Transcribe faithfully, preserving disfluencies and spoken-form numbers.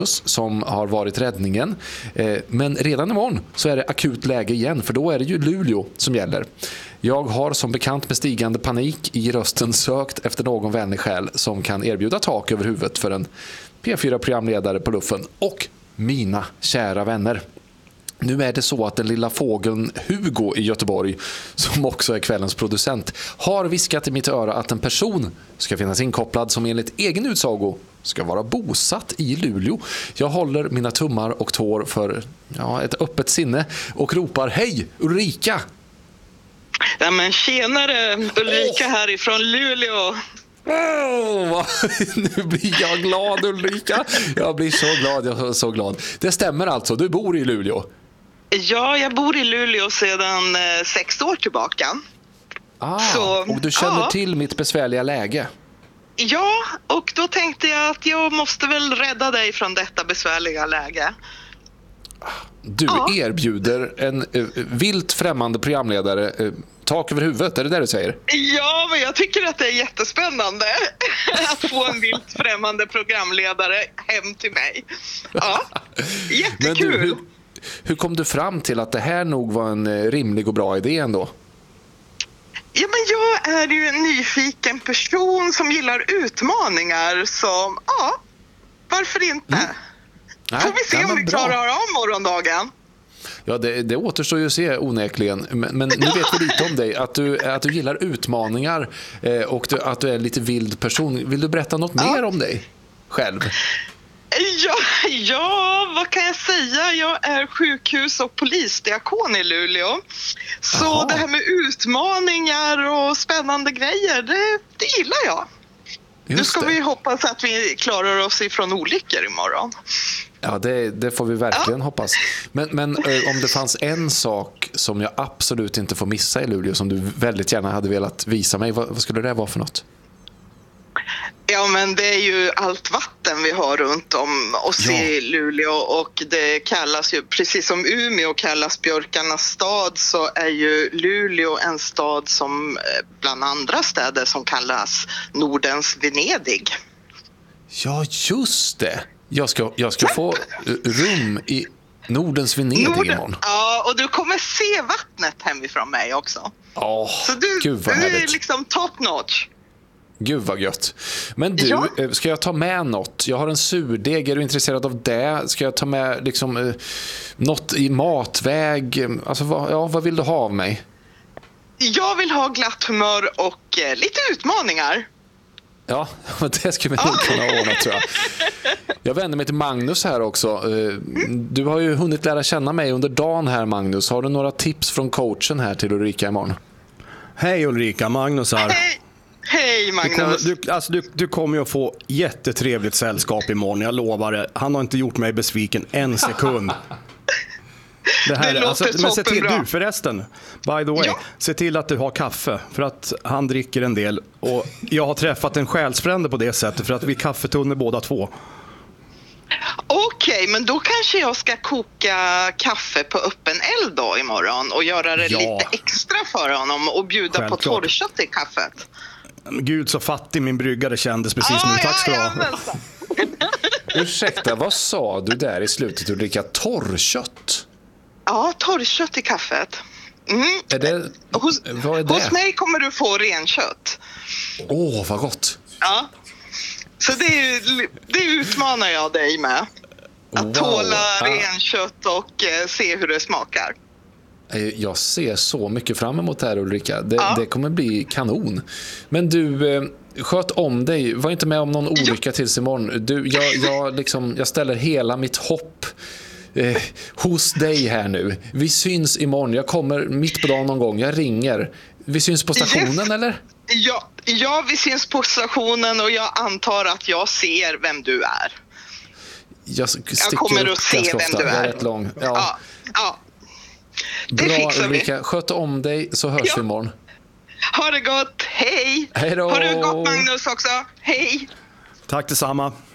som har varit räddningen. Men redan imorgon så är det akut läge igen, för då är det ju Luleå som gäller. Jag har som bekant med stigande panik i rösten sökt efter någon vänlig själ som kan erbjuda tak över huvudet för en P fyra-programledare på luffen och mina kära vänner. Nu är det så att den lilla fågeln Hugo i Göteborg, som också är kvällens producent, har viskat i mitt öra att en person ska finnas inkopplad som enligt egen utsago ska vara bosatt i Luleå. Jag håller mina tummar och tår för ja, ett öppet sinne och ropar: hej Ulrika! Ja, men tjenare, Ulrika oh. härifrån Luleå. Oh, nu blir jag glad, Ulrika. Jag blir så glad, jag är så glad. Det stämmer alltså, du bor i Luleå. Ja, jag bor i Luleå sedan eh, sex år tillbaka. Ah, så, och du känner ja. till mitt besvärliga läge. Ja, och då tänkte jag att jag måste väl rädda dig från detta besvärliga läge. Du ja. erbjuder en eh, vilt främmande programledare eh, tak över huvudet, är det det du säger? Ja, men jag tycker att det är jättespännande att få en vilt främmande programledare hem till mig. Ja, jättekul. Men du, hur, hur kom du fram till att det här nog var en rimlig och bra idé ändå? Ja, men jag är ju en nyfiken person som gillar utmaningar, som, ja, varför inte? Mm. Nej, får vi se om vi bra. klarar av morgondagen. Ja, det, det återstår ju att se onekligen. Men, men nu vet vi lite om dig. Att du, att du gillar utmaningar eh, och du, att du är en lite vild person. Vill du berätta något ja. mer om dig själv? Ja, ja, vad kan jag säga? Jag är sjukhus- och polisdiakon i Luleå. Så Aha. det här med utmaningar och spännande grejer, det, det gillar jag. Just nu ska det. vi hoppas att vi klarar oss ifrån olyckor imorgon. Ja, det, det får vi verkligen ja. hoppas. Men, men om det fanns en sak som jag absolut inte får missa i Luleå, som du väldigt gärna hade velat visa mig, vad, vad skulle det vara för något? Ja, men det är ju allt vatten vi har runt om oss ja. i Luleå, och det kallas ju, precis som Umeå kallas björkarnas stad, så är ju Luleå en stad som bland andra städer som kallas Nordens Venedig. Ja, just det. Jag ska, jag ska få rum i Nordens Venedig Norden, imorgon. Ja, och du kommer se vattnet hemifrån mig också. Åh, så du, gud vad du härligt. är liksom top notch. Gud vad gött. Men du, ja. ska jag ta med något? Jag har en surdeg, är du intresserad av det? Ska jag ta med liksom, eh, något i matväg? Alltså, vad, ja, vad vill du ha av mig? Jag vill ha glatt humör och eh, lite utmaningar. Ja, det skulle vi nog kunna ordna, tror jag. Jag vänder mig till Magnus här också. Du har ju hunnit lära känna mig under dagen här, Magnus. Har du några tips från coachen här till Ulrika imorgon? Hej Ulrika, Magnus här. Hej, Hej Magnus. Du kommer, du, alltså du, du kommer ju att få jättetrevligt sällskap imorgon, jag lovar det. Han har inte gjort mig besviken en sekund. Det här, det alltså, men se till, du förresten, by the way, ja. se till att du har kaffe, för att han dricker en del, och jag har träffat en själsfrände på det sättet, för att vi kaffetunner båda två. Okej, okay, men då kanske jag ska koka kaffe på öppen eld då imorgon och göra det ja. lite extra för honom och bjuda Självklart. på torrkött i kaffet. Gud, så fattig min bryggare kändes precis ah, nu. Tack ska du ja, ha. ja, Ursäkta, vad sa du där i slutet? Du dricker torrkött? Ja, torrkött i kaffet. Mm. Är det, hos, vad är det? Hos mig kommer du få renkött. Åh, oh, vad gott. Ja. Så det, det utmanar jag dig med. Att wow. tåla ah. renkött och eh, se hur det smakar. Jag ser så mycket fram emot det här, Ulrika. Det, ja. det kommer bli kanon. Men du, eh, sköt om dig. Var inte med om någon olycka ja. tills imorgon. Du, jag, jag, liksom, jag ställer hela mitt hopp Eh, hos dig här nu. Vi syns imorgon. Jag kommer mitt på dagen någon gång. Jag ringer. Vi syns på stationen, yes. eller? Ja, ja, vi syns på stationen, och jag antar att jag ser vem du är. Jag, jag kommer att se vem ofta. du är. är rätt lång. Ja. Ja, ja. Det Bra, fixar Ulrika. vi. Sköt om dig, så hörs ja. vi imorgon. Ha det gott. Hej. Hej då. Har du gott, Magnus, också? Hej. Tack detsamma.